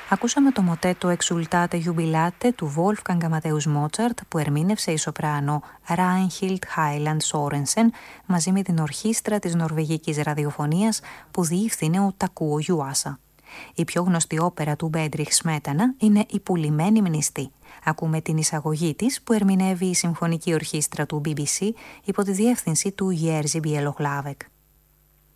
Ακούσαμε το μοτέτο «Exultate Jubilate» του Wolfgang Amadeus Mozart που ερμήνευσε η σοπράνο Reinhild Heiland Sorensen μαζί με την ορχήστρα της νορβηγικής ραδιοφωνίας που διεύθυνε ο Τακούο Γιουάσα. Η πιο γνωστή όπερα του Μπέντριχ Σμέτανα είναι «Η πουλημένη μνηστή». Ακούμε την εισαγωγή της που ερμηνεύει η Συμφωνική Ορχήστρα του BBC υπό τη διεύθυνση του Jerzy Bieloglavek.